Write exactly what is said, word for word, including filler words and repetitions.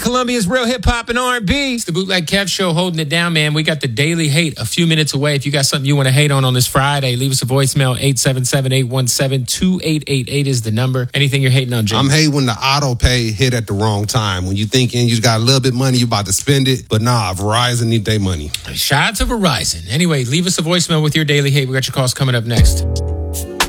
Columbia's Real Hip Hop and R and B. It's the Bootleg Kev Show holding it down, man. We got the Daily Hate a few minutes away. If you got something you want to hate on on this Friday, leave us a voicemail. eight seven seven, eight one seven, two eight eight eight is the number. Anything you're hating on, Jim? I'm hating when the auto pay hit at the wrong time. When you thinking you got a little bit of money, you about to spend it. But nah, Verizon need their money. Shout out to Verizon. Anyway, leave us a voicemail with your Daily Hate. We got your calls coming up next.